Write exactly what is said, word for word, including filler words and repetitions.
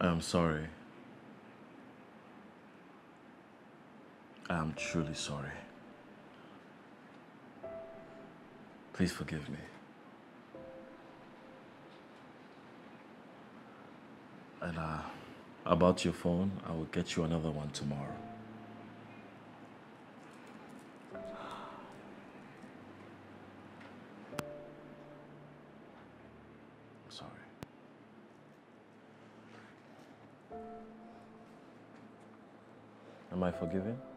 I'm sorry. I'm truly sorry. Please forgive me. And uh, about your phone, I will get you another one tomorrow. I'm sorry. Am I forgiven?